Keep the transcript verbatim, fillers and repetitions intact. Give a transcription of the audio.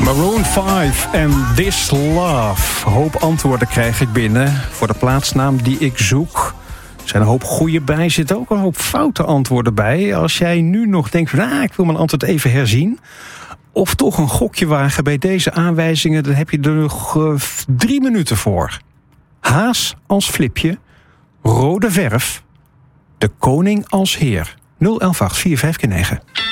Maroon vijf en This Love. Hoop antwoorden krijg ik binnen voor de plaatsnaam die ik zoek. Er zijn een hoop goede bij, er zitten ook een hoop foute antwoorden bij. Als jij nu nog denkt, nou, ik wil mijn antwoord even herzien, of toch een gokje wagen bij deze aanwijzingen, dan heb je er nog uh, drie minuten voor. Haas als flipje, rode verf, de koning als heer. nul elf acht vier vijf negen.